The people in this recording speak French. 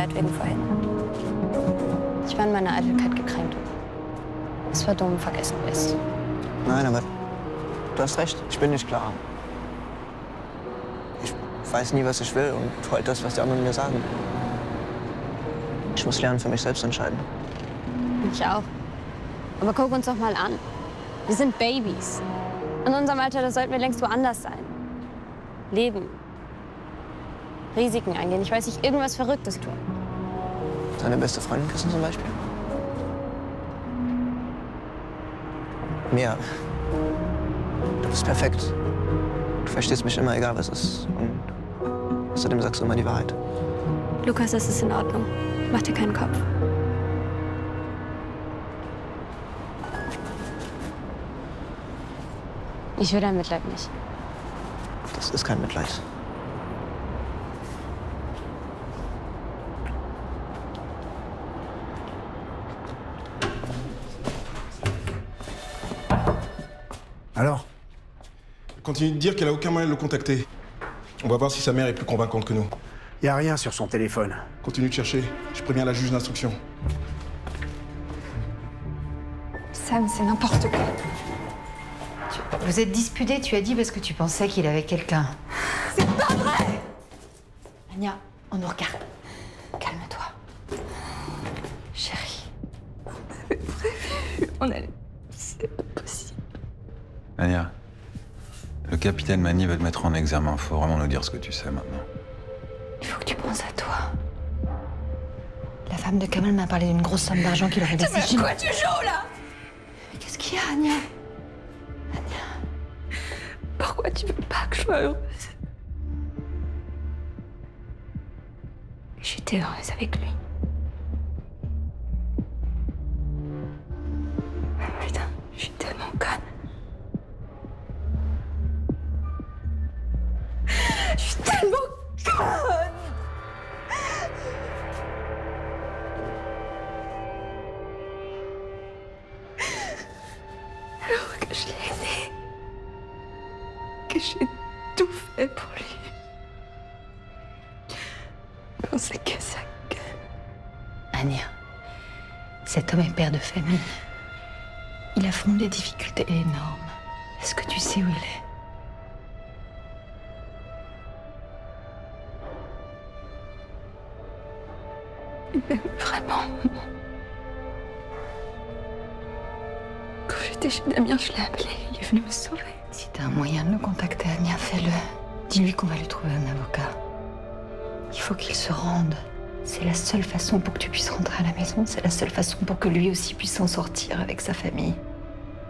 leid wegen vorhin. Ich war in meiner Eitelkeit gekränkt. Es war dumm, vergessen ist. Nein, aber du hast recht. Ich bin nicht klar. Ich weiß nie, was ich will und tu halt das, was die anderen mir sagen. Ich muss lernen, für mich selbst entscheiden. Ich auch. Aber guck uns doch mal an. Wir sind Babys. In unserem Alter, da sollten wir längst woanders sein. Leben. Risiken eingehen. Ich weiß nicht, irgendwas Verrücktes tun. Deine beste Freundin küssen zum Beispiel? Mia, du bist perfekt. Du verstehst mich immer, egal was ist. Und außerdem sagst du immer die Wahrheit. Lukas, das ist in Ordnung. Mach dir keinen Kopf. Ich will dein Mitleid nicht. Das ist kein Mitleid. Alors? Elle continue de dire qu'elle a aucun moyen de le contacter. On va voir si sa mère est plus convaincante que nous. Y a rien sur son téléphone. Continue de chercher. Je préviens la juge d'instruction. Sam, c'est n'importe quoi. Vous êtes disputés, tu as dit, parce que tu pensais qu'il avait quelqu'un. C'est pas vrai! Anya, on nous regarde. Calme-toi. Chérie. On avait prévu. On allait. C'est pas possible. Anya, le capitaine Mani veut te mettre en examen. Faut vraiment nous dire ce que tu sais maintenant. Il faut que tu penses à toi. La femme de Kamal m'a parlé d'une grosse somme d'argent qu'il aurait versée chez Quoi tu joues là? Mais qu'est-ce qu'il y a, Anya? Pourquoi tu veux pas que je sois heureuse? J'étais heureuse avec lui. Putain, je suis tellement conne. Je suis tellement conne! Alors que je l'ai aidé, que j'ai tout fait pour lui. Je pensais que ça gueule. Anya, cet homme est père de famille. Il affronte des difficultés énormes. Est-ce que tu sais où il est? Il m'aime vraiment. Quand j'étais chez Damien, je l'ai appelé. Il est venu me sauver. Si t'as un moyen de le contacter, Anya, fais-le. Dis-lui qu'on va lui trouver un avocat. Il faut qu'il se rende. C'est la seule façon pour que tu puisses rentrer à la maison. C'est la seule façon pour que lui aussi puisse s'en sortir avec sa famille.